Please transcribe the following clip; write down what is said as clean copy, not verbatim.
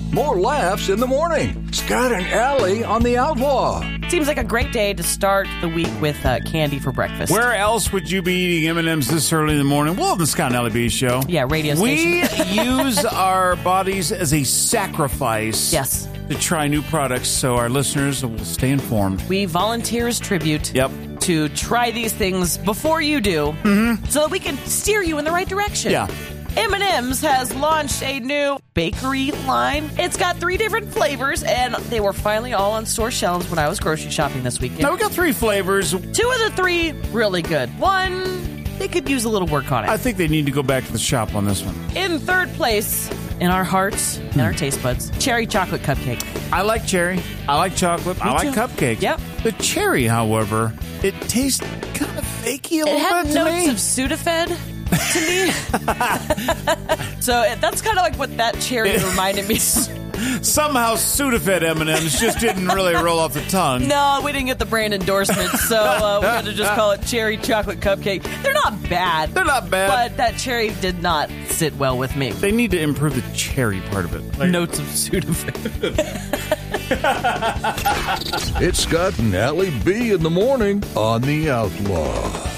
more laughs in the morning. Scott and Allie on the Outlaw. Seems like a great day to start the week with candy for breakfast. Where else would you be eating M&Ms this early in the morning? Well, the Scott and Allie B show. Yeah, radio station. We use our bodies as a sacrifice. Yes. To try new products so our listeners will stay informed. We volunteer as tribute. Yep. To try these things before you do, so that we can steer you in the right direction. Yeah. M&M's has launched a new bakery line. It's got 3 different flavors, and they were finally all on store shelves when I was grocery shopping this weekend. Now, we got 3 flavors. 2 of the 3, really good. 1, they could use a little work on it. I think they need to go back to the shop on this one. In third place, in our hearts and our taste buds, cherry chocolate cupcake. I like cherry. I like chocolate. I like cupcake. Yep. The cherry, however, it tastes kind of fakey a little It bit had to me. notes of Sudafed to me. So that's kind of like what that cherry reminded me. Somehow Sudafed M&Ms just didn't really roll off the tongue. No, we didn't get the brand endorsement, so we're going to just call it cherry chocolate cupcake. They're not bad. They're not bad. But that cherry did not sit well with me. They need to improve the cherry part of it. Like, Notes of Sudafed. It's Scott and Allie B in the morning on the Outlaw.